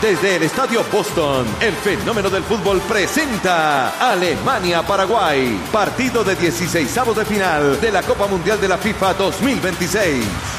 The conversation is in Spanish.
Desde el Estadio Boston, el fenómeno del fútbol presenta Alemania-Paraguay, partido de 16avos de final de la Copa Mundial de la FIFA 2026.